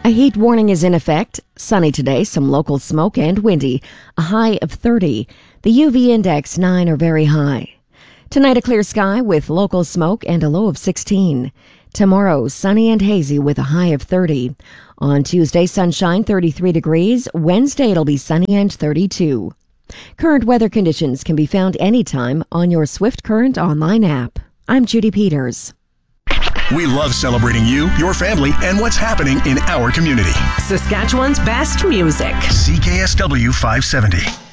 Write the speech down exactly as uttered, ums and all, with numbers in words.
A heat warning is in effect. Sunny today, some local smoke and windy. A high of thirty. The U V index nine or very high. Tonight, a clear sky with local smoke and a low of sixteen. Tomorrow, sunny and hazy with a high of thirty. On Tuesday, sunshine, thirty-three degrees. Wednesday, it'll be sunny and thirty-two. Current weather conditions can be found anytime on your Swift Current online app. I'm Judy Peters. We love celebrating you, your family, and what's happening in our community. Saskatchewan's best music. C K S W five seventy.